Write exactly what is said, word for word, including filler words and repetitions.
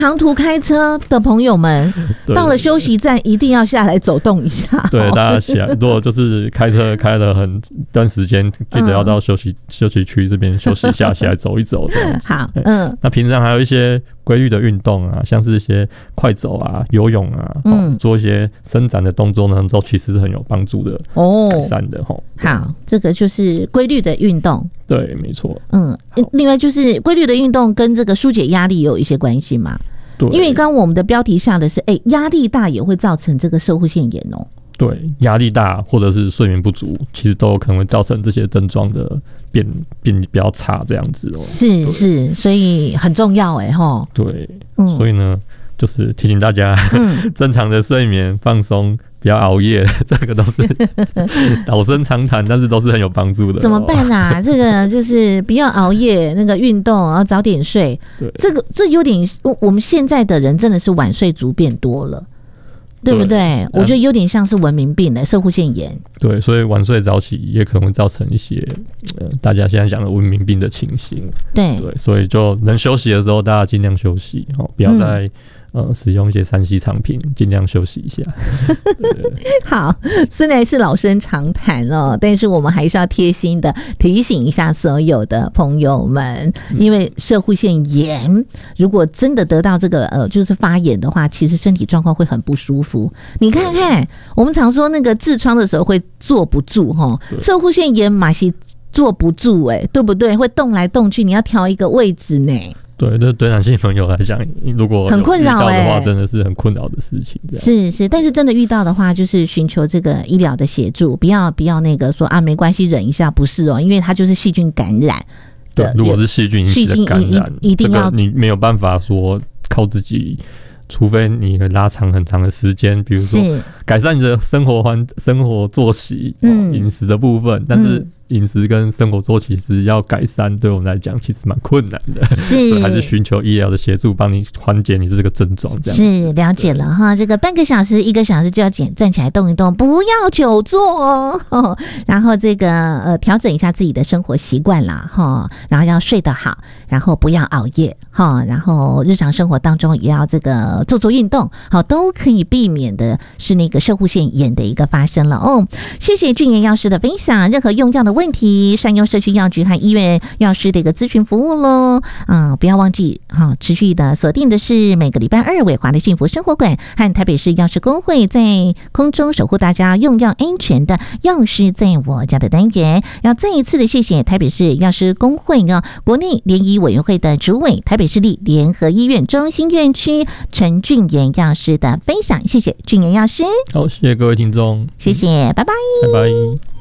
长途开车的朋友们，到了休息站一定要下来走动一下。 对，大家下，如果就是开车开了很一段时间，记得要到休息、嗯、休息区这边休息一下，起来走一走这样子。 好，嗯， 那平常还有一些规律的运动啊，像是一些快走啊、游泳啊，嗯，做一些伸展的动作呢，都其实是很有帮助的哦，改善的哈。 好，这个就是规律的运动。 对，没错。 嗯，另外就是规律的运动跟这个疏解压力也有一些关系嘛。对，因为刚刚我们的标题下的是，哎、欸，压力大也会造成这个攝護腺炎哦。 对，压力大或者是睡眠不足，其实都有可能会造成这些症状的变变比较差这样子哦。 是是，所以很重要哎哈。 对，嗯，所以呢，就是提醒大家，嗯、正常的睡眠放松。不要熬夜，这个都是老生常谈，但是都是很有帮助的、哦。 怎么办啊？这个就是不要熬夜，那个运动，然后早点睡。对，这个这有点，我们现在的人真的是晚睡族变多了，对不对？对，我觉得有点像是文明病嘞，攝護腺炎。对， 所以晚睡早起也可能会造成一些、呃、大家现在讲的文明病的情形。 对对，所以就能休息的时候，大家尽量休息，哦，不要再、嗯。呃，使用一些三 C 产品，尽量休息一下。 好，虽然是老生常谈哦，但是我们还是要贴心的提醒一下所有的朋友们，因为攝護腺炎，如果真的得到这个呃，就是发炎的话，其实身体状况会很不舒服。你看看，我们常说那个痔疮的时候会坐不住哈，攝護腺炎嘛是坐不住哎、欸，对不对？会动来动去，你要调一个位置呢。 对，那对男性朋友来讲，如果很困扰的话，真的是很困扰的事情。 是是，但是真的遇到的话，就是寻求这个医疗的协助，不要不要那个说啊，没关系，忍一下，不是哦，因为它就是细菌感染。 对，如果是细菌引起的感染， 一定要、 这个、你没有办法说靠自己。除非你拉长很长的时间，比如说改善你的生活环、生活作息、嗯、饮食的部分，但是饮食跟生活作息是要改善，对我们来讲其实蛮困难的，所以还是寻求医疗的协助，帮你缓解你这个症状。这样是了解了哈，这个半个小时、一个小时就要站起来动一动，不要久坐哦。然后这个呃调整一下自己的生活习惯啦哈，然后要睡得好，然后不要熬夜哈，然后日常生活当中也要这个做做运动，好，都可以避免的是那个攝護腺炎的一个发生了哦。谢谢俊妍药师的分享，任何用药的问题，善用社区药局和医院药师的一个咨询服务喽。啊，不要忘记哈，持续的锁定的是每个礼拜二伟华的幸福生活馆和台北市药师公会在空中守护大家用药安全的药师在我家的单元。要再一次的谢谢台北市药师公会啊，国内联医委员会的主委，台北市立联合医院中心院区陈俊妍药师的分享，谢谢俊妍药师。 好，谢谢各位听众， 谢谢，拜拜， 拜拜。